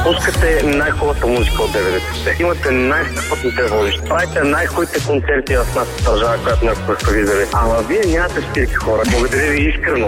Пускате най-хубавата музика от 90-те. Имате най-страхотните водещи. Правите най-хубавите концерти в нашата държава, която някога сте видели. Ама вие нямате спирки, хора. Благодаря ви искрено.